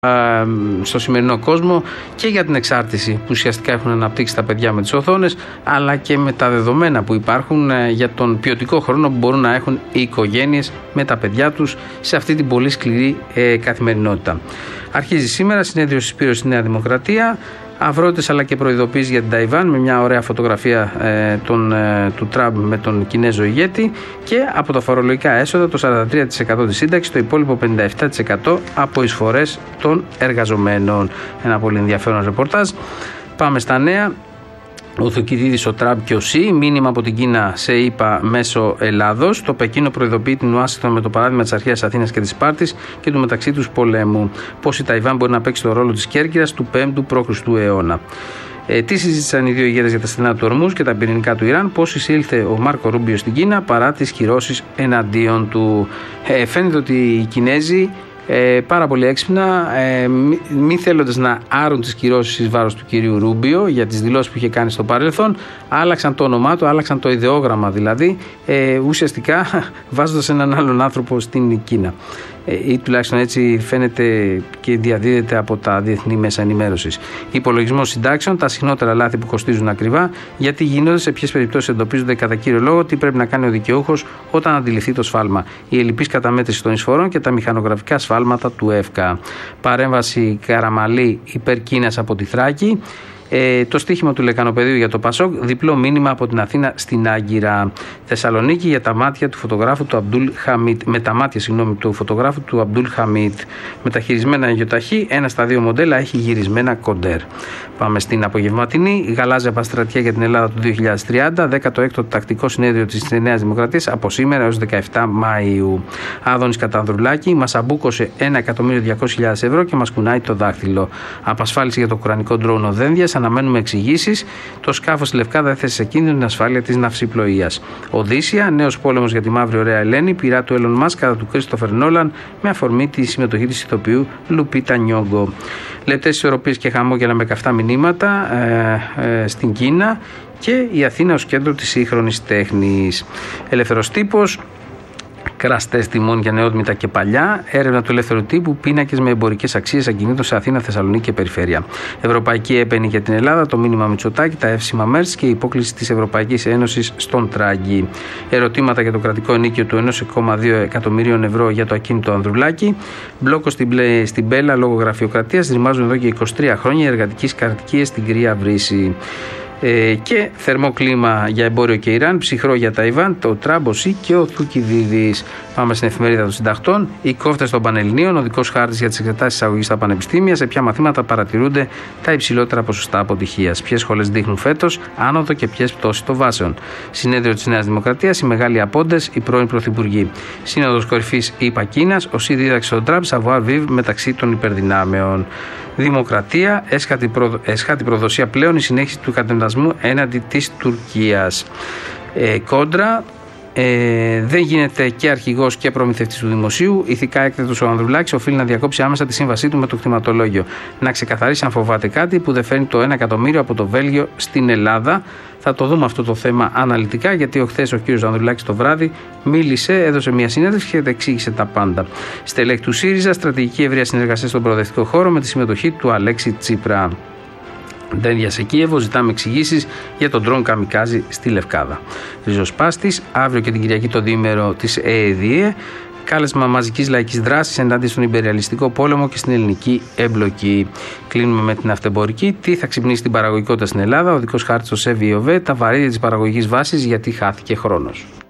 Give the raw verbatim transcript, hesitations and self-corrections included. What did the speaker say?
στο σημερινό κόσμο και για την εξάρτηση που ουσιαστικά έχουν αναπτύξει τα παιδιά με τις οθόνες, αλλά και με τα δεδομένα που υπάρχουν για τον ποιοτικό χρόνο που μπορούν να έχουν οι οικογένειες με τα παιδιά τους σε αυτή την πολύ σκληρή ε, καθημερινότητα. Αρχίζει σήμερα συνέδριο Σπύρος στη Νέα Δημοκρατία. Αυρότητες αλλά και προειδοποίησεις για την Ταϊβάν με μια ωραία φωτογραφία ε, τον, ε, του Τραμπ με τον Κινέζο ηγέτη και από τα φορολογικά έσοδα το σαράντα τρία τοις εκατό της σύνταξης, το υπόλοιπο πενήντα επτά τοις εκατό από εισφορές των εργαζομένων. Ένα πολύ ενδιαφέρον ρεπορτάζ. Πάμε στα νέα. Ο Θουκυδίδης, ο Τραμπ και ο Σι, μήνυμα από την Κίνα σε ΗΠΑ μέσω Ελλάδος. Το Πεκίνο προειδοποιεί την Ουάσιγκτον με το παράδειγμα της αρχαίας Αθήνας και της Σπάρτης και του μεταξύ τους πολέμου. Πώς η Ταϊβάν μπορεί να παίξει το ρόλο της Κέρκυρας του πέμπτου π.Χ. αιώνα. Ε, τι συζήτησαν οι δύο ηγέτες για τα στενά του Ορμούζ και τα πυρηνικά του Ιράν, πώς εισήλθε ο Μάρκο Ρούμπιο στην Κίνα παρά τις κυρώσεις εναντίον του. Ε, φαίνεται ότι οι Κινέζοι Ε, πάρα πολύ έξυπνα, ε, μη, μη θέλοντας να άρουν τις κυρώσεις εις βάρος του κυρίου Ρούμπιο για τις δηλώσεις που είχε κάνει στο παρελθόν, άλλαξαν το όνομά του, άλλαξαν το ιδεόγραμμα δηλαδή, ε, ουσιαστικά βάζοντας έναν άλλον άνθρωπο στην Κίνα. Ε, ή τουλάχιστον έτσι φαίνεται και διαδίδεται από τα διεθνή μέσα ενημέρωσης. Υπολογισμός συντάξεων, τα συχνότερα λάθη που κοστίζουν ακριβά, γιατί γίνονται, σε ποιες περιπτώσεις εντοπίζονται, κατά κύριο λόγο, τι πρέπει να κάνει ο δικαιούχος όταν αντιληφθεί το σφάλμα. Η ελλειπής καταμέτρηση των εισφορών και τα μηχανογραφικά σφάλματα του ΕΦΚΑ. Παρέμβαση Καραμαλή υπέρ Κίνας από τη Θράκη. Ε, το στοίχημα του Λεκανοπεδίου για το Πασόκ, διπλό μήνυμα από την Αθήνα στην Άγκυρα. Θεσσαλονίκη για τα μάτια του φωτογράφου του Αμπτούλ Χαμίτ. Με τα μάτια, συγγνώμη, του φωτογράφου του Αμπτούλ Χαμίτ. Μεταχειρισμένα αγιοταχή, ένα στα δύο μοντέλα έχει γυρισμένα κοντέρ. Πάμε στην απογευματινή. Γαλάζια παστρατιά για την Ελλάδα του δύο χιλιάδες τριάντα. δέκατο έκτο τακτικό συνέδριο της Νέας Δημοκρατίας από σήμερα έως δεκαεπτά Μαΐου. Άδωνης Κατανδρουλάκη μας αμπούκωσε ένα εκατομμύριο διακόσιες χιλιάδες ευρώ και μας κουνάει το δάχτυλο. Απασφάλιση για το κουρανικό ντρόουν ο Δένδιας. Αναμένουμε εξηγήσεις. Το σκάφος στη Λευκάδα έθεσε σε κίνδυνο την ασφάλεια της ναυσιπλοείας. Οδύσσια, νέος πόλεμος για τη Μαύρη Ωραία Ελένη, πειρά του Elon Musk κατά του Κρίστοφερ Νόλαν με αφορμή τη συμμετοχή της ηθοποιού Λουπίτα Νιόγκο. Λεπτές ισορροπίες και χαμόγελα με καυτά μηνύματα ε, ε, στην Κίνα και η Αθήνα ως κέντρο της σύγχρονης τέχνης. Ελεύθερος τύπος. Κραστές τιμών για νεόδμητα και παλιά. Έρευνα του ελεύθερου τύπου. Πίνακες με εμπορικές αξίες ακινήτων σε Αθήνα, Θεσσαλονίκη και περιφέρεια. Ευρωπαϊκή έπαινη για την Ελλάδα. Το μήνυμα Μητσοτάκη. Τα εύσημα Μέρτς και η υπόκληση της Ευρωπαϊκής Ένωσης στον Τράγκη. Ερωτήματα για το κρατικό ενίκιο του ένα κόμμα δύο εκατομμυρίων ευρώ για το ακίνητο Ανδρουλάκη. Μπλόκο στην, Μπλε, στην Μπέλα λόγω γραφειοκρατίας. Ρημάζουν εδώ και είκοσι τρία χρόνια οι εργατικές κατοικίες στην Κρία Βρύση. Ε, και θερμό κλίμα για εμπόριο και Ιράν, ψυχρό για Ταϊβάν, το Τραμποσί και ο Θουκυδίδης. Πάμε στην εφημερίδα των συντακτών. Οι κόφτες των Πανελληνίων, οδικός χάρτης για τις εξετάσεις εισαγωγής στα πανεπιστήμια, σε ποια μαθήματα παρατηρούνται τα υψηλότερα ποσοστά αποτυχίας. Ποιες σχολές δείχνουν φέτος άνοδο και ποιες πτώση των βάσεων. Συνέδριο της Νέας Δημοκρατίας, οι μεγάλοι απόντες, οι πρώην πρωθυπουργοί. Σύνοδος κορυφής ΗΠΑ Κίνας, ο Σι δίδαξε τον Τραμπ, Σαβουάρ Βιβ μεταξύ των υπερδυνάμεων. Δημοκρατία, έσχατη, προ... έσχατη προδοσία πλέον, η συνέχιση του κατεμβασμού έναντι της Τουρκίας. Ε, κόντρα, ε, δεν γίνεται και αρχηγός και προμηθευτής του δημοσίου. Ηθικά έκτακτος ο Ανδρουλάκης οφείλει να διακόψει άμεσα τη σύμβασή του με το κτηματολόγιο. Να ξεκαθαρίσει αν φοβάται κάτι που δεν φέρνει το ένα εκατομμύριο από το Βέλγιο στην Ελλάδα. Θα το δούμε αυτό το θέμα αναλυτικά, γιατί χθες ο κύριος Ανδρουλάκης το βράδυ μίλησε, έδωσε μια συνέντευξη και εξήγησε τα πάντα. Στελέχη του ΣΥΡΙΖΑ, στρατηγική ευρεία συνεργασία στον προοδευτικό χώρο με τη συμμετοχή του Αλέξη Τσίπρα. Δένδια σε Κίεβο, ζητάμε εξηγήσεις για τον ντρόν καμικάζι στη Λευκάδα. Ριζοσπάστης, αύριο και την Κυριακή το διήμερο της ΕΕΔΙΕ. Κάλεσμα μαζικής λαϊκής δράσης ενάντια στον υπεριαλιστικό πόλεμο και στην ελληνική εμπλοκή. Κλείνουμε με την αυτεμπορική. Τι θα ξυπνήσει την παραγωγικότητα στην Ελλάδα, ο δικός χάρτης στο ΣΕΒΙΟΒΕ, τα βαρύδια της παραγωγικής βάσης, γιατί χάθηκε χρόνος.